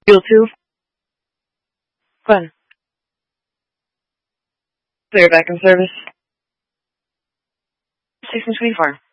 Field 2. Fun. Clear back in service. 1624.